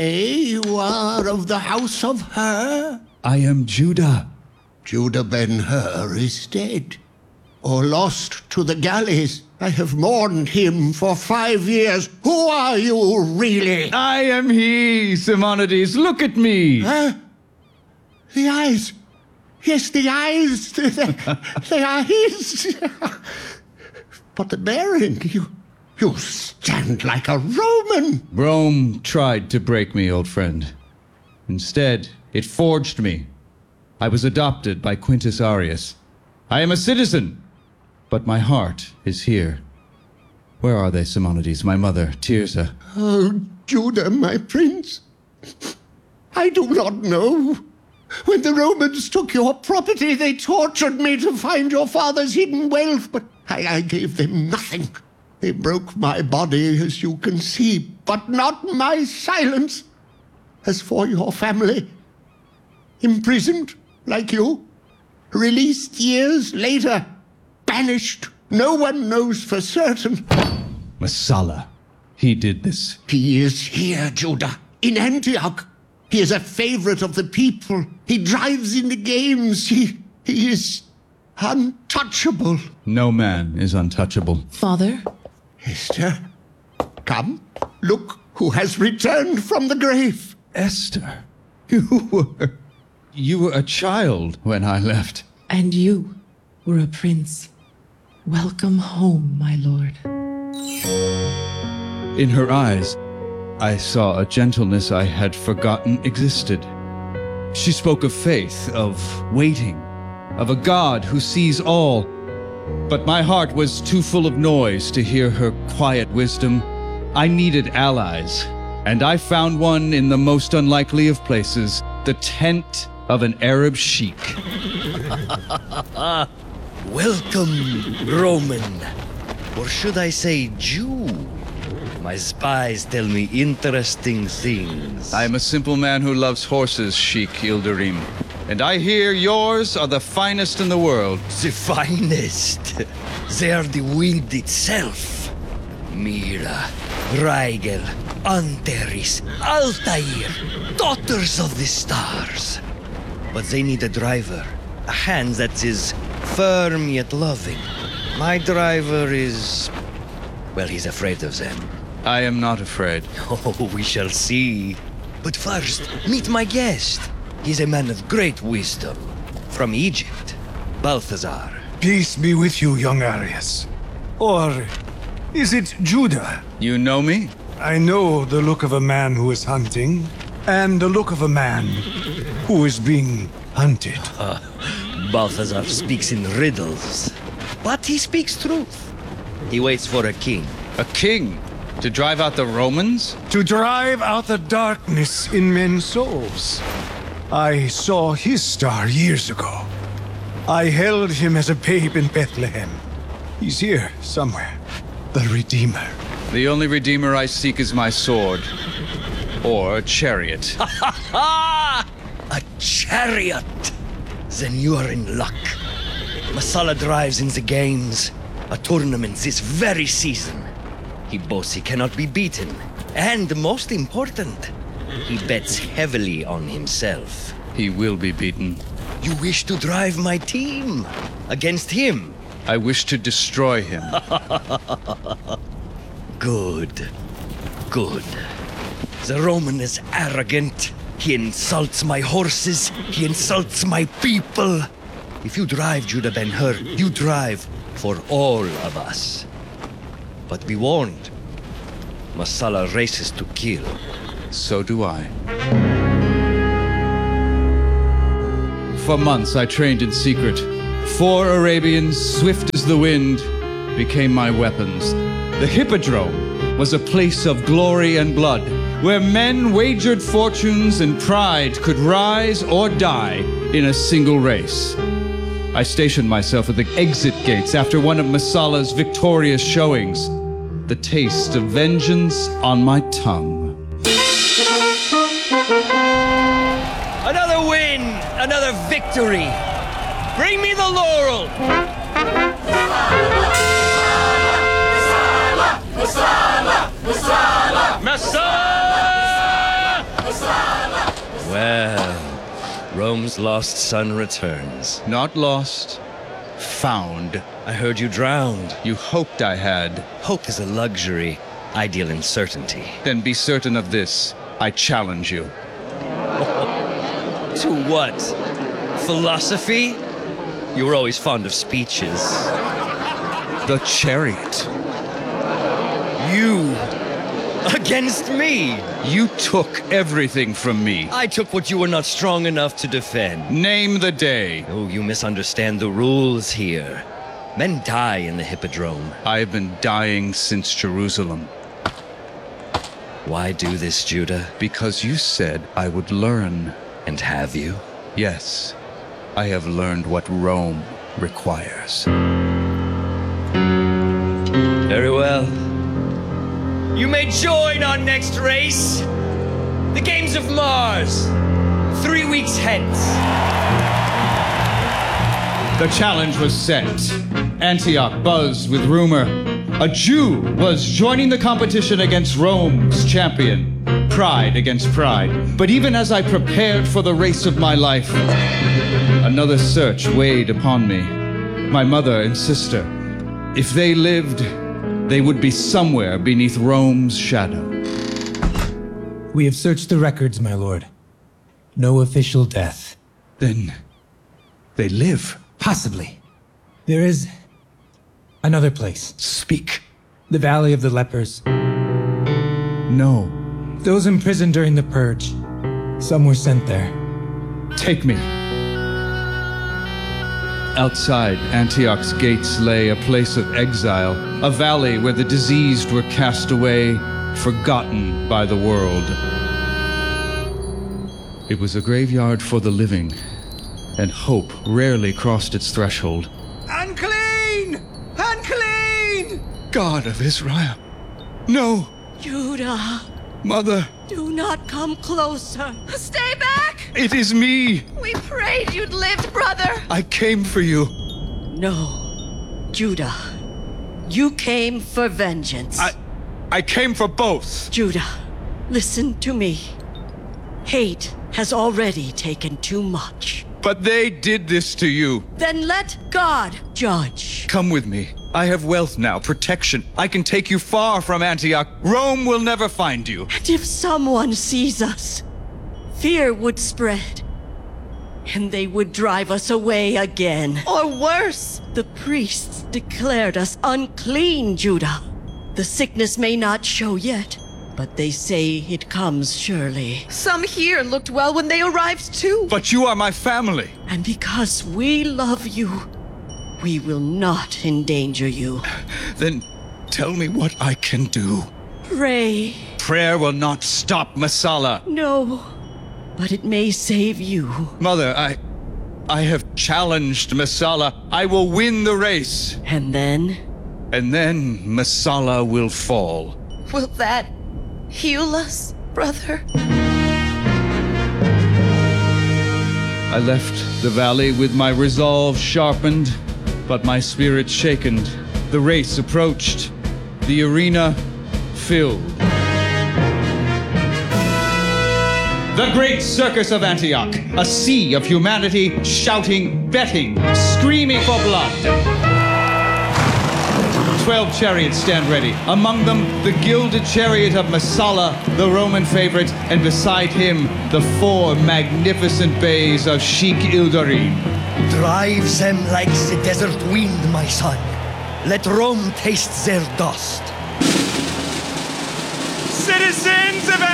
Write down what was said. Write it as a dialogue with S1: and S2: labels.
S1: You are of the house of Hur?
S2: I am Judah.
S1: Judah Ben-Hur is dead, or lost to the galleys. I have mourned him for 5 years. Who are you, really?
S2: I am he, Simonides. Look at me.
S1: Huh? The eyes. Yes, the eyes. The eyes. But the bearing, you stand like a Roman.
S2: Rome tried to break me, old friend. Instead, it forged me. I was adopted by Quintus Arrius. I am a citizen, but my heart is here. Where are they, Simonides, my mother, Tirsa?
S1: Oh, Judah, my prince. I do not know. When the Romans took your property, they tortured me to find your father's hidden wealth, but I gave them nothing. They broke my body, as you can see, but not my silence. As for your family, imprisoned like you, released years later, banished. No one knows for certain.
S2: Messala. He did this.
S1: He is here, Judah, in Antioch. He is a favorite of the people. He drives in the games. He is untouchable.
S2: No man is untouchable.
S3: Father?
S1: Esther, come, look who has returned from the grave.
S2: Esther, you were a child when I left.
S3: And you were a prince. Welcome home, my lord.
S2: In her eyes, I saw a gentleness I had forgotten existed. She spoke of faith, of waiting, of a God who sees all. But my heart was too full of noise to hear her quiet wisdom. I needed allies, and I found one in the most unlikely of places, the tent of an Arab sheik.
S4: Welcome, Roman. Or should I say Jew? My spies tell me interesting things.
S2: I am a simple man who loves horses, Sheik Ilderim. And I hear yours are the finest in the world.
S4: The finest? They are the wind itself. Mira, Rigel, Anteris, Altair, daughters of the stars. But they need a driver, a hand that is firm yet loving. My driver is... well, he's afraid of them.
S2: I am not afraid.
S4: Oh, we shall see. But first, meet my guest. He's a man of great wisdom. From Egypt, Balthazar.
S5: Peace be with you, young Arius. Or is it Judah?
S2: You know me?
S5: I know the look of a man who is hunting, and the look of a man who is being hunted.
S4: Balthazar speaks in riddles, but he speaks truth. He waits for a king.
S2: A king? To drive out the Romans?
S5: To drive out the darkness in men's souls. I saw his star years ago. I held him as a babe in Bethlehem. He's here somewhere. The Redeemer.
S2: The only Redeemer I seek is my sword. Or a chariot.
S4: A chariot! Then you are in luck. Messala drives in the games, a tournament this very season. He boasts he cannot be beaten. And most important, he bets heavily on himself.
S2: He will be beaten.
S4: You wish to drive my team against him?
S2: I wish to destroy him.
S4: Good. Good. The Roman is arrogant. He insults my horses. He insults my people. If you drive Judah Ben-Hur, you drive for all of us. But be warned, Messala races to kill.
S2: So do I. For months I trained in secret. 4 Arabians, swift as the wind, became my weapons. The Hippodrome was a place of glory and blood, where men wagered fortunes and pride could rise or die in a single race. I stationed myself at the exit gates after one of Messala's victorious showings. The taste of vengeance on my tongue.
S4: Another win! Another victory! Bring me the laurel! Messala! Messala! Well, Rome's lost son returns.
S2: Not lost, found.
S4: I heard you drowned.
S2: You hoped I had.
S4: Hope is a luxury. I deal in certainty.
S2: Then be certain of this. I challenge you.
S4: To what? Philosophy? You were always fond of speeches.
S2: The chariot.
S4: You against me?
S2: You took everything from me.
S4: I took what you were not strong enough to defend.
S2: Name the day.
S4: Oh, you misunderstand the rules here. Men die in the Hippodrome.
S2: I have been dying since Jerusalem.
S4: Why do this, Judah?
S2: Because you said I would learn.
S4: And have you?
S2: Yes, I have learned what Rome requires.
S4: Very well. You may join our next race. The Games of Mars. 3 weeks hence.
S2: The challenge was set. Antioch buzzed with rumor. A Jew was joining the competition against Rome's champion. Pride against pride. But even as I prepared for the race of my life, another search weighed upon me. My mother and sister. If they lived, they would be somewhere beneath Rome's shadow.
S6: We have searched the records, my lord. No official death.
S2: Then they live.
S6: Possibly. There is another place.
S2: Speak.
S6: The Valley of the Lepers.
S2: No.
S6: Those imprisoned during the Purge. Some were sent there.
S2: Take me. Outside Antioch's gates lay a place of exile, a valley where the diseased were cast away, forgotten by the world. It was a graveyard for the living, and hope rarely crossed its threshold.
S6: Unclean! Unclean!
S2: God of Israel! No!
S7: Judah,
S2: Mother!
S7: do not come closer. Stay back!
S2: It is me!
S7: We prayed you'd lived, brother.
S2: I came for you.
S7: No, Judah. You came for vengeance.
S2: I came for both.
S7: Judah, listen to me. Hate has already taken too much.
S2: But they did this to you.
S7: Then let God judge.
S2: Come with me. I have wealth now, protection. I can take you far from Antioch. Rome will never find you.
S7: And if someone sees us, fear would spread. And they would drive us away again. Or worse, the priests declared us unclean, Judah. The sickness may not show yet, but they say it comes surely.
S3: Some here looked well when they arrived too.
S2: But you are my family.
S7: And because we love you, we will not endanger you.
S2: Then tell me what I can do.
S7: Pray.
S2: Prayer will not stop Messala.
S7: No, but it may save you.
S2: Mother, I have challenged Messala. I will win the race.
S7: And then?
S2: And then Messala will fall.
S3: Will that heal us, brother?
S2: I left the valley with my resolve sharpened, but my spirit shaken. The race approached, the arena filled. The great circus of Antioch, a sea of humanity shouting, betting, screaming for blood. 12 chariots stand ready. Among them, the gilded chariot of Messala, the Roman favorite, and beside him, the 4 magnificent bays of Sheikh Ildarim.
S4: Drive them like the desert wind, my son. Let Rome taste their dust.
S5: Citizens of